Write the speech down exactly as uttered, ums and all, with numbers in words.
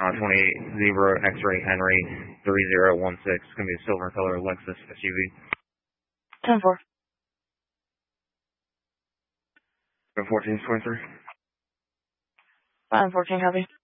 Uh, twenty-eight Zebra X-Ray Henry three zero one six. It's going to be a silver color Lexus S U V. ten four. fourteen twenty-three. five fourteen, copy.